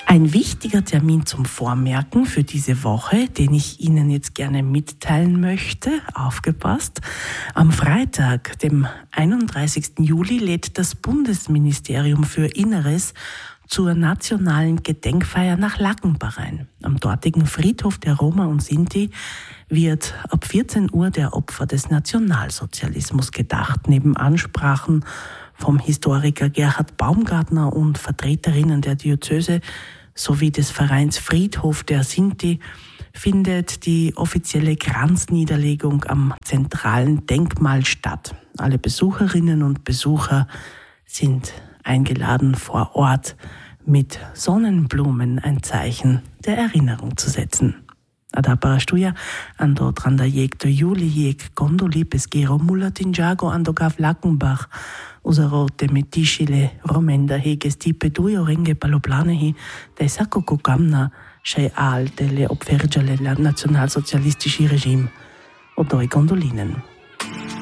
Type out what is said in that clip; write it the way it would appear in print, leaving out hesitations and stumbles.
Ein wichtiger Termin zum Vormerken für diese Woche, den ich Ihnen jetzt gerne mitteilen möchte, aufgepasst. Am Freitag, dem 31. Juli, lädt das Bundesministerium für Inneres zur nationalen Gedenkfeier nach Lackenbach ein. Am dortigen Friedhof der Roma und Sinti wird ab 14 Uhr der Opfer des Nationalsozialismus gedacht. Neben Ansprachen vom Historiker Gerhard Baumgartner und Vertreterinnen der Diözese sowie des Vereins Friedhof der Sinti findet die offizielle Kranzniederlegung am zentralen Denkmal statt. Alle Besucherinnen und Besucher sind eingeladen, vor Ort mit Sonnenblumen ein Zeichen der Erinnerung zu setzen. Adapara stuja ando tranda jek to Juli jek gondoli pesquero mulatinjago ando gav Lackenbach usarote metishile romenda he gestipe duio renge paloplanehi de sacco kukamna shei al delle opfergiale la nazionalsozialistische Regime odoi gondolinen.